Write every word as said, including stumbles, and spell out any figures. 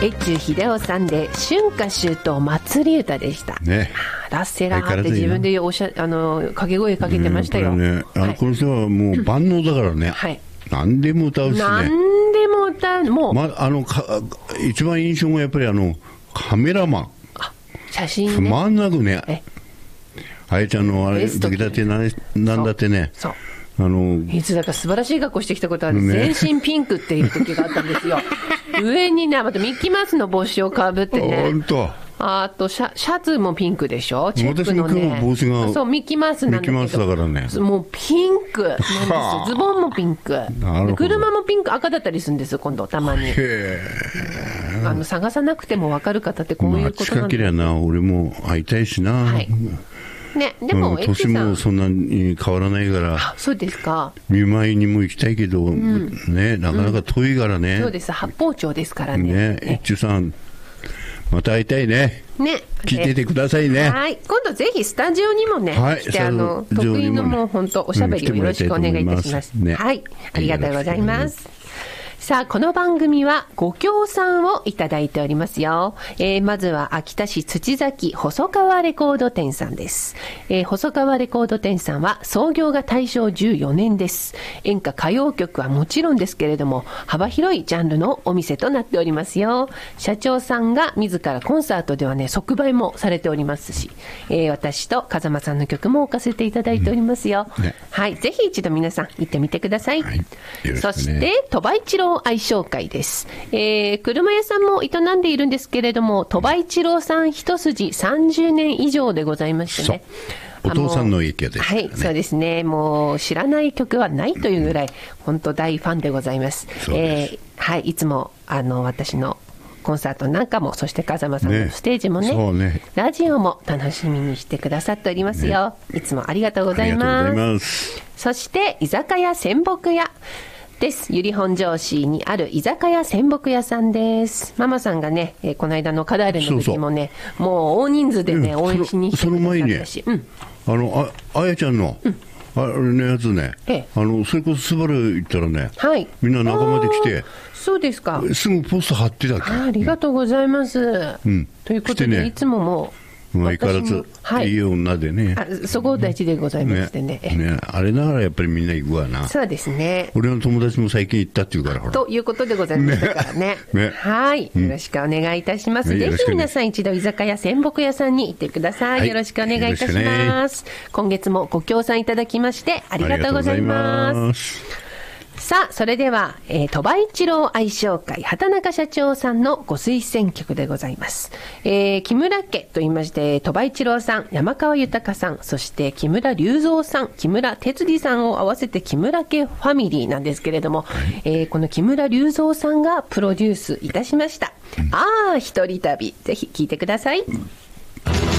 越中秀夫さんで春夏秋冬祭り歌でした、 ね、 ラッセラーって自分でおしゃあの掛け声かけてましたよ、 ね、あの、はい、この人はもう万能だからね、はい、何でも歌うしね、 何でも歌う、もう、 ま、あのか一番印象がやっぱりあのカメラマン、 あ写真ね、 つまんなくね、あやちゃんのあれ時だってなんだってね、 そうあのいつだか素晴らしい格好してきたことある、ね、全身ピンクっていう時があったんですよ上にねまたミッキーマウスの帽子をかぶってね、 本当、 あとシャ、シャツもピンクでしょ、チェックのね、 私も帽子がそうミッキーマウスなんだけど、 ミッキーマウスだからね、 もうピンクなんですよ、ズボンもピンク、車もピンク、赤だったりするんですよ今度たまに。へあの探さなくても分かる方ってこういうことなんだ、まあ、近けりゃな、俺も会いたいしな、はいね、でも、 うん、年もそんなに変わらないから、 あ、そうですか、 見舞いにも行きたいけど、うん、ね、なかなか遠いからね、 うん、そうです、八峰町ですからね、 ね、一中さんまた会いたいね、 ね、 聞いててくださいね、 はい、今度ぜひスタジオにもね、はい、来てあの得意のもう本当おしゃべりをよろしくお願いいたします、うん、はい、ありがとうございます。さあこの番組はご協賛をいただいておりますよ、えー、まずは秋田市土崎細川レコード店さんです、えー、細川レコード店さんは創業が大正じゅうよねんです。演歌歌謡曲はもちろんですけれども幅広いジャンルのお店となっておりますよ。社長さんが自らコンサートではね即売もされておりますし、えー、私と風間さんの曲も置かせていただいておりますよ、うんね、はい、ぜひ一度皆さん行ってみてください、はい、そして鳥羽一郎愛称会です、えー、車屋さんも営んでいるんですけれども鳥羽一郎さん一筋さんじゅうねん以上でございましてね、 お父さんの影響ですからね。 はい、そうですね、もう知らない曲はないというぐらい本当大ファンでございます。そうです、えー、はい、いつもあの私のコンサートなんかも、そして風間さんのステージも ね, ね, ねラジオも楽しみにしてくださっておりますよ、ね、いつもありがとうございます。ありがとうございます。そして居酒屋仙北屋です。由利本荘市にある居酒屋仙北屋さんです。ママさんがね、えー、この間のカダーレの時もね、そうそう、もう大人数でね、うん、応援しに来てくださったし、 その前に、うん、あの あ, あやちゃんの、うん、あれのやつね、ええ、あのそれこそスバル行ったらね、はい、みんな仲間で来て、 そうですか、 すぐポスト貼ってたっけ。 あ, ありがとうございます、うん、ということで、ね、いつももう相変わらず、はい、いい女でね、 あそこ大事でございまして ね, ね, ねあれながらやっぱりみんな行くわな。 そうですね、 俺の友達も最近行ったっていうからほらということでございましたからね, ね, ねはい、よろしくお願いいたします、うん、ぜひ皆さん一度居酒屋仙北屋さんに行ってください、はい、よろしくお願いいたします、ね、今月もご協賛いただきましてありがとうございます。さあそれでは、えー、鳥羽一郎愛称会畑中社長さんのご推薦曲でございます、えー、木村家と言いまして鳥羽一郎さん、山川豊さん、そして木村隆三さん、木村哲司さんを合わせて木村家ファミリーなんですけれども、はい、えー、この木村隆三さんがプロデュースいたしました、うん、ああ一人旅、ぜひ聴いてください、うん。